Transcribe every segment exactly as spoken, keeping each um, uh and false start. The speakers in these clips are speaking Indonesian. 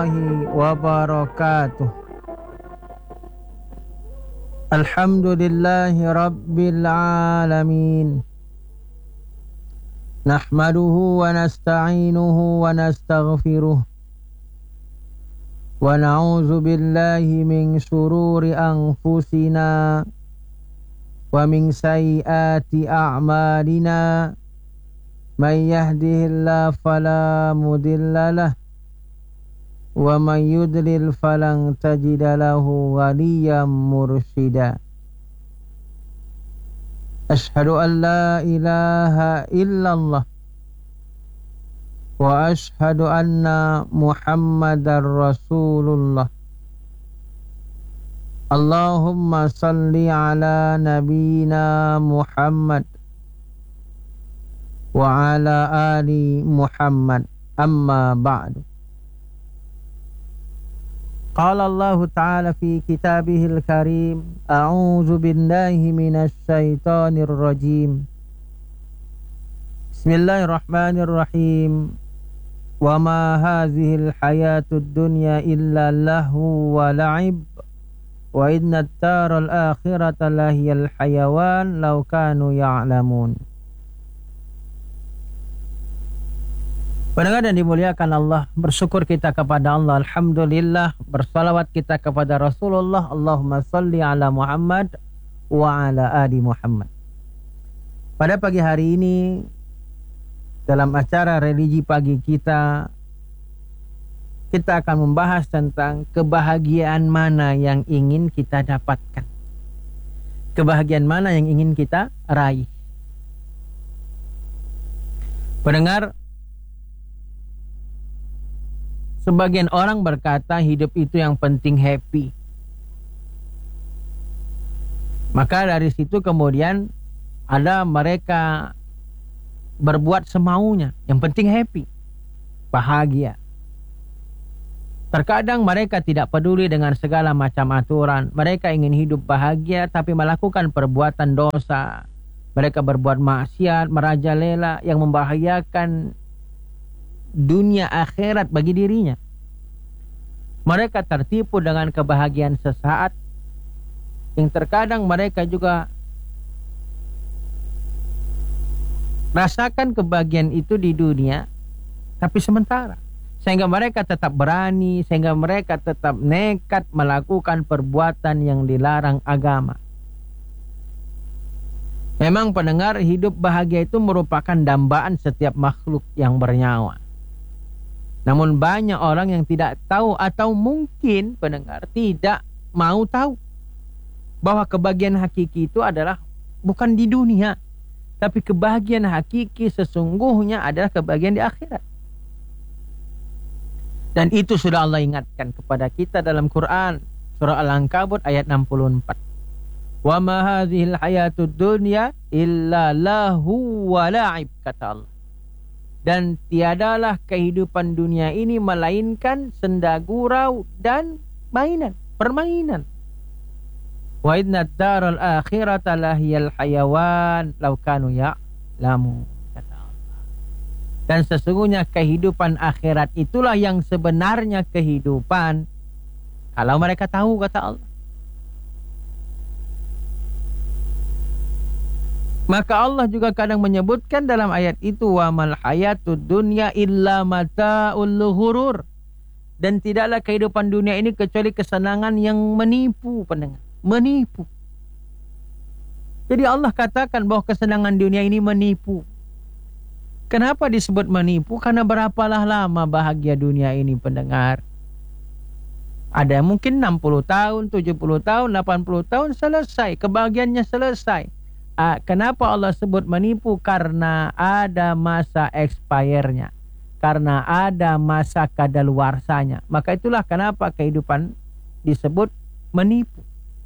wabarakatuh. Alhamdulillahi rabbil alamin. Nahmaduhu wa nasta'inuhu wa nastaghfiruh. Wa na'udzu billahi min syururi anfusina wa min sayyiati a'malina. Man yahdihillahu fala mudhillalah wa man yudlil falan tajida lahu waliyan mursyida. Asyhadu an la ilaha illallah wa asyhadu anna Muhammadar Rasulullah. Allahumma salli ala nabiyyina Muhammad wa ala ali Muhammad. Amma ba'du. Qala Allah Ta'ala fi kitabihil karim, a'udzu billahi minasy syaithanir rajim. Bismillahirrahmanirrahim. Wa ma hadhil hayatud dunya illa lahu wa la'ib wa inna ad-daral akhirata lahiyal hayawan law kanu ya'lamun. Pendengar dan dimuliakan Allah, bersyukur kita kepada Allah, alhamdulillah, bersalawat kita kepada Rasulullah, Allahumma salli ala Muhammad wa ala ali Muhammad. Pada pagi hari ini, dalam acara religi pagi kita, kita akan membahas tentang kebahagiaan mana yang ingin kita dapatkan, kebahagiaan mana yang ingin kita raih. Pendengar, sebagian orang berkata hidup itu yang penting happy. Maka dari situ kemudian ada mereka berbuat semaunya. Yang penting happy, bahagia. Terkadang mereka tidak peduli dengan segala macam aturan. Mereka ingin hidup bahagia tapi melakukan perbuatan dosa. Mereka berbuat maksiat, merajalela yang membahayakan dunia akhirat bagi dirinya. Mereka tertipu dengan kebahagiaan sesaat, yang terkadang mereka juga rasakan kebahagiaan itu di dunia tapi sementara, sehingga mereka tetap berani, sehingga mereka tetap nekat melakukan perbuatan yang dilarang agama. Memang pendengar, hidup bahagia itu merupakan dambaan setiap makhluk yang bernyawa. Namun banyak orang yang tidak tahu atau mungkin pendengar tidak mau tahu bahwa kebahagiaan hakiki itu adalah bukan di dunia, tapi kebahagiaan hakiki sesungguhnya adalah kebahagiaan di akhirat. Dan itu sudah Allah ingatkan kepada kita dalam Quran, surah Al-Ankabut ayat enam puluh empat. Wa ma hadhil hayatud dunya illa lahu wa la'ib, kata Allah. Dan tiadalah kehidupan dunia ini melainkan senda gurau dan mainan, permainan. Wa inna ad-daral akhirata lahiyal hayawan law kanu ya'lamun, kata Allah. Dan sesungguhnya kehidupan akhirat itulah yang sebenarnya kehidupan kalau mereka tahu, kata Allah. Maka Allah juga kadang menyebutkan dalam ayat itu, wa mal hayatud dunya illa mata'ul ghurur. Dan tidaklah kehidupan dunia ini kecuali kesenangan yang menipu, pendengar, menipu. Jadi Allah katakan bahwa kesenangan dunia ini menipu. Kenapa disebut menipu? Karena berapalah lama bahagia dunia ini, pendengar. Ada yang mungkin enam puluh tahun, tujuh puluh tahun, delapan puluh tahun selesai, kebahagiaannya selesai. Kenapa Allah sebut menipu? Karena ada masa expire-nya, karena ada masa kadaluarsanya. Maka itulah kenapa kehidupan disebut menipu.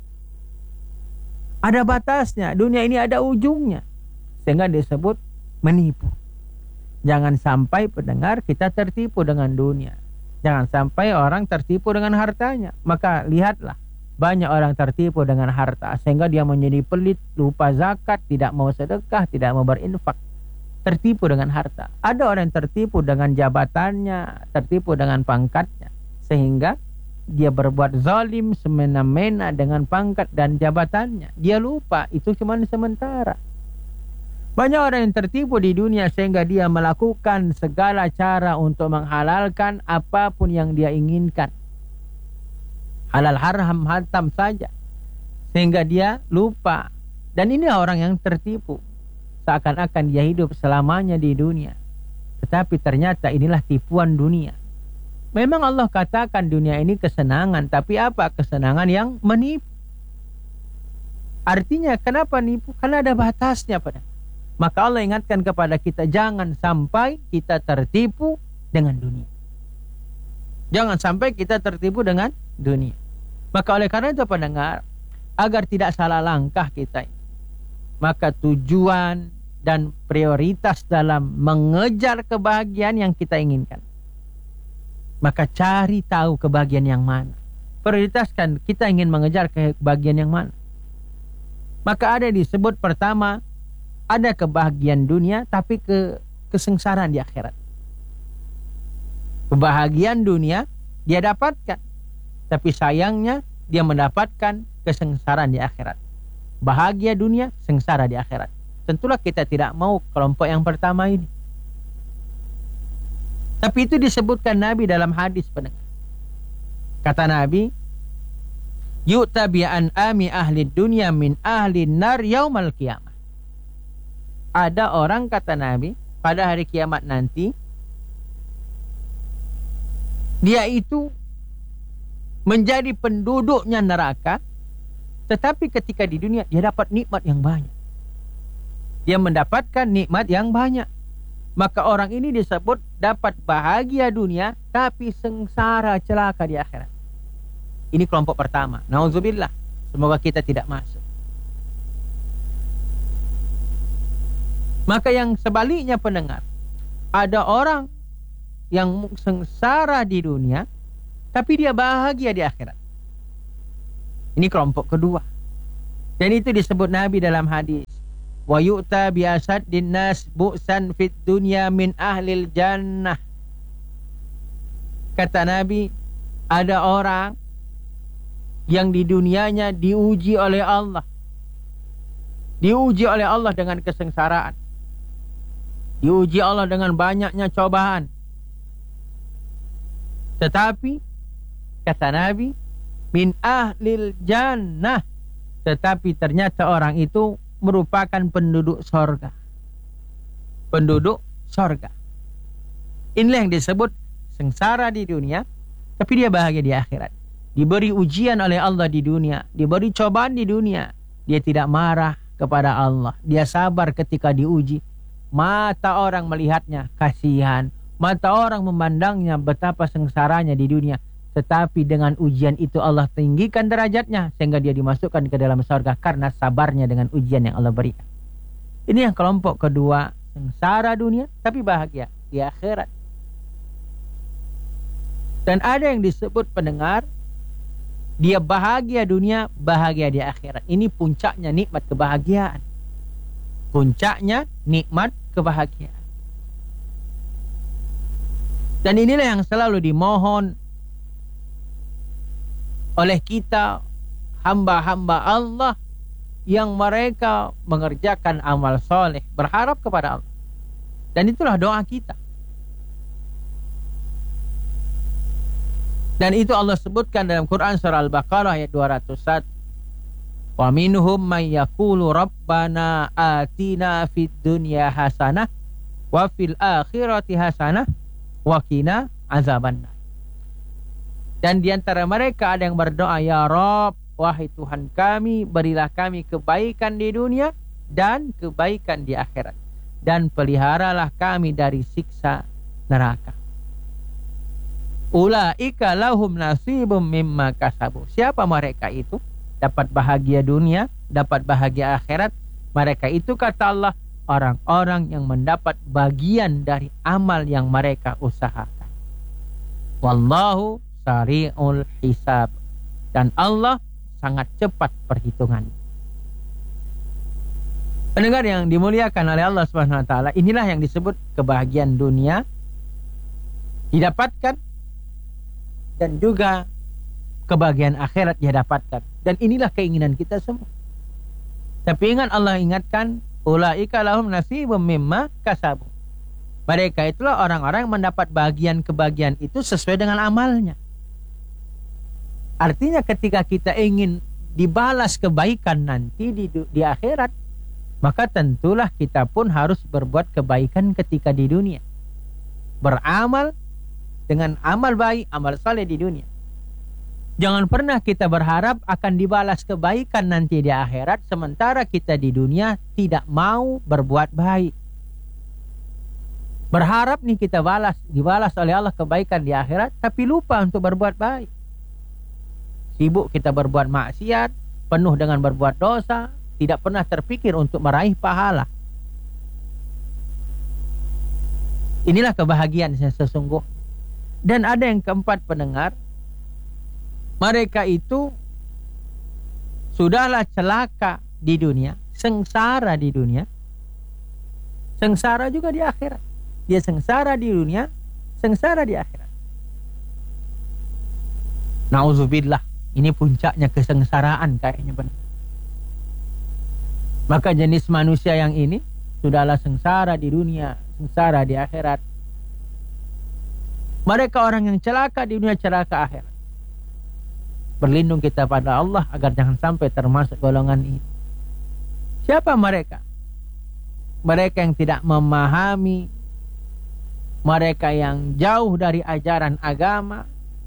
Ada batasnya, dunia ini ada ujungnya, sehingga disebut menipu. Jangan sampai pendengar kita tertipu dengan dunia. Jangan sampai orang tertipu dengan hartanya. Maka lihatlah, banyak orang tertipu dengan harta sehingga dia menjadi pelit, lupa zakat, tidak mau sedekah, tidak mau berinfak. Tertipu dengan harta. Ada orang yang tertipu dengan jabatannya, tertipu dengan pangkatnya, sehingga dia berbuat zalim semena-mena dengan pangkat dan jabatannya. Dia lupa itu cuma sementara. Banyak orang yang tertipu di dunia sehingga dia melakukan segala cara untuk menghalalkan apapun yang dia inginkan. Halal haram hatam saja. Sehingga dia lupa. Dan ini orang yang tertipu. Seakan-akan dia hidup selamanya di dunia. Tetapi ternyata inilah tipuan dunia. Memang Allah katakan dunia ini kesenangan. Tapi apa? Kesenangan yang menipu. Artinya kenapa nipu? Karena ada batasnya pada. Maka Allah ingatkan kepada kita, jangan sampai kita tertipu dengan dunia. Jangan sampai kita tertipu dengan dunia. Maka oleh karena itu pendengar, agar tidak salah langkah kita, maka tujuan dan prioritas dalam mengejar kebahagiaan yang kita inginkan, maka cari tahu kebahagiaan yang mana. Prioritaskan kita ingin mengejar kebahagiaan yang mana. Maka ada disebut pertama, ada kebahagiaan dunia tapi ke kesengsaraan di akhirat. Kebahagiaan dunia dia dapatkan, tapi sayangnya dia mendapatkan kesengsaraan di akhirat. Bahagia dunia, sengsara di akhirat. Tentulah kita tidak mau kelompok yang pertama ini. Tapi itu disebutkan Nabi dalam hadis pendengar. Kata Nabi, yu'ta bi an'ami ahli dunya min ahli nar yaumal qiyamah. Ada orang, kata Nabi, pada hari kiamat nanti, dia itu menjadi penduduknya neraka, tetapi ketika di dunia dia dapat nikmat yang banyak. Dia mendapatkan nikmat yang banyak. Maka orang ini disebut dapat bahagia dunia, tapi sengsara celaka di akhirat. Ini kelompok pertama. Nauzubillah. Semoga kita tidak masuk. Maka yang sebaliknya pendengar, ada orang yang sengsara di dunia, tapi dia bahagia di akhirat. Ini kelompok kedua. Dan itu disebut Nabi dalam hadis. Wa yu'ta bi asaddin nas bu'san fid dunya min ahlil jannah. Kata Nabi, ada orang yang di dunianya diuji oleh Allah. Diuji oleh Allah dengan kesengsaraan. Diuji Allah dengan banyaknya cobaan. Tetapi kata Nabi, min ahlil jannah, tetapi ternyata orang itu merupakan penduduk sorga. Penduduk sorga. Inilah yang disebut sengsara di dunia, tapi dia bahagia di akhirat. Diberi ujian oleh Allah di dunia, diberi cobaan di dunia, dia tidak marah kepada Allah. Dia sabar ketika diuji. Mata orang melihatnya kasihan, mata orang memandangnya betapa sengsaranya di dunia, tetapi dengan ujian itu Allah tinggikan derajatnya sehingga dia dimasukkan ke dalam surga karena sabarnya dengan ujian yang Allah berikan. Ini yang kelompok kedua, sengsara dunia tapi bahagia di akhirat. Dan ada yang disebut pendengar, dia bahagia dunia, bahagia di akhirat. Ini puncaknya nikmat kebahagiaan. Puncaknya nikmat kebahagiaan. Dan inilah yang selalu dimohon oleh kita, hamba-hamba Allah yang mereka mengerjakan amal soleh, berharap kepada Allah. Dan itulah doa kita. Dan itu Allah sebutkan dalam Quran surah Al-Baqarah ayat dua ratus satu. Wa minhum may yaqulu rabbana atina fid dunya hasanah wa fil akhirati hasanah wa qina azabannar. Dan di antara mereka ada yang berdoa, ya Rabb, wahai Tuhan kami, berilah kami kebaikan di dunia dan kebaikan di akhirat, dan peliharalah kami dari siksa neraka. Ulaika lahum nasibum mimma kasabu. Siapa mereka itu? Dapat bahagia dunia, dapat bahagia akhirat. Mereka itu, kata Allah, orang-orang yang mendapat bagian dari amal yang mereka usahakan. Wallahu sari'ul hisab. Dan Allah sangat cepat perhitungannya. Pendengar yang dimuliakan oleh Allah Subhanahu wa taala, inilah yang disebut kebahagiaan dunia didapatkan dan juga kebahagiaan akhirat dia dapatkan. Dan inilah keinginan kita semua. Tapi ingat, Allah ingatkan, ulaika lahum nasibum mimma kasabu. Mereka itulah orang-orang yang mendapat bagian-kebahagiaan itu sesuai dengan amalnya. Artinya ketika kita ingin dibalas kebaikan nanti di, di akhirat, maka tentulah kita pun harus berbuat kebaikan ketika di dunia. Beramal dengan amal baik, amal saleh di dunia. Jangan pernah kita berharap akan dibalas kebaikan nanti di akhirat, sementara kita di dunia tidak mau berbuat baik. Berharap nih kita balas, dibalas oleh Allah kebaikan di akhirat, tapi lupa untuk berbuat baik. Sibuk kita berbuat maksiat, penuh dengan berbuat dosa, tidak pernah terpikir untuk meraih pahala. Inilah kebahagiaan yang sesungguhnya. Dan ada yang keempat pendengar, mereka itu sudahlah celaka di dunia, sengsara di dunia, sengsara juga di akhirat. Dia sengsara di dunia, sengsara di akhirat. Nauzubillah, ini puncaknya kesengsaraan kayaknya benar. Maka jenis manusia yang ini sudahlah sengsara di dunia, sengsara di akhirat. Mereka orang yang celaka di dunia, celaka akhirat. Berlindung kita pada Allah agar jangan sampai termasuk golongan ini. Siapa mereka? Mereka yang tidak memahami, mereka yang jauh dari ajaran agama,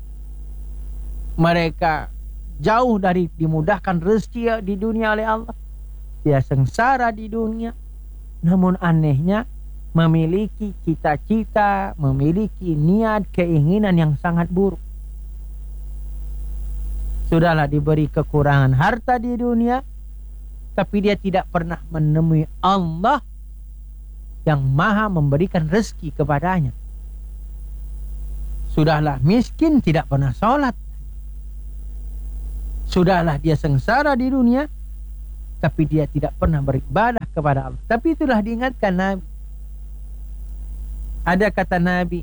mereka jauh dari dimudahkan rezeki di dunia oleh Allah. Dia sengsara di dunia, namun anehnya memiliki cita-cita, memiliki niat, keinginan yang sangat buruk. Sudahlah diberi kekurangan harta di dunia, tapi dia tidak pernah menemui Allah yang maha memberikan rezeki kepadanya. Sudahlah miskin, tidak pernah sholat. Sudahlah dia sengsara di dunia, tapi dia tidak pernah beribadah kepada Allah. Tapi itulah diingatkan Nabi. Ada kata Nabi,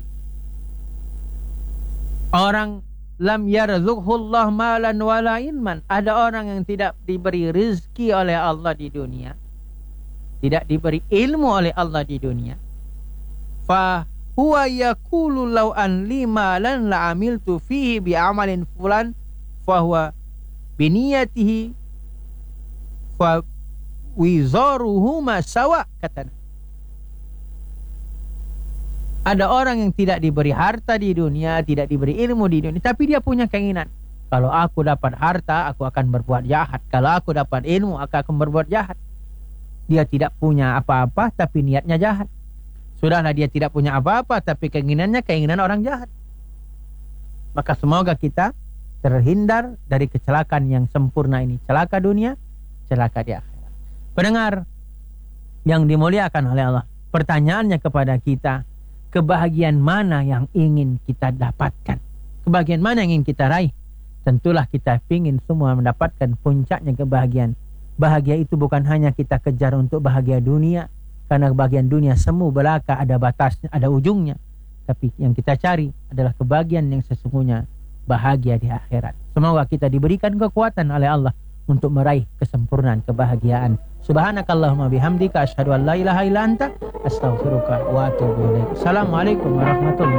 orang lam yarzuqhullah malan wala ilman. Ada orang yang tidak diberi rezeki oleh Allah di dunia, tidak diberi ilmu oleh Allah di dunia. Fa huwa yaqulu law an li malan la amiltu fihi bi amalin fulan fa huwa bi niyatihi fa wizaruhuma sawa, kata. Ada orang yang tidak diberi harta di dunia, tidak diberi ilmu di dunia, tapi dia punya keinginan. Kalau aku dapat harta, aku akan berbuat jahat. Kalau aku dapat ilmu, aku akan berbuat jahat. Dia tidak punya apa-apa, tapi niatnya jahat. Sudahlah dia tidak punya apa-apa, tapi keinginannya keinginan orang jahat. Maka semoga kita terhindar dari kecelakaan yang sempurna ini. Celaka dunia, celaka di akhirat. Pendengar yang dimuliakan oleh Allah, pertanyaannya kepada kita, kebahagiaan mana yang ingin kita dapatkan? Kebahagiaan mana yang ingin kita raih? Tentulah kita ingin semua mendapatkan puncaknya kebahagiaan. Bahagia itu bukan hanya kita kejar untuk bahagia dunia, karena kebahagiaan dunia semu belaka, ada batasnya, ada ujungnya. Tapi yang kita cari adalah kebahagiaan yang sesungguhnya, bahagia di akhirat. Semoga kita diberikan kekuatan oleh Allah untuk meraih kesempurnaan kebahagiaan. Subhanakallahumma bihamdika asyhadu an la ilaha illa anta astaghfiruka wa atubu ilaik. Assalamualaikum warahmatullahi wabarakatuh.